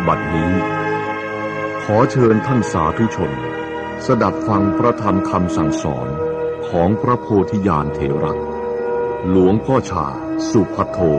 บัดนี้ขอเชิญท่านสาธุชนสดับฟังพระธรรมคำสั่งสอนของพระโพธิญาณเถระหลวงพ่อชาสุภัทโท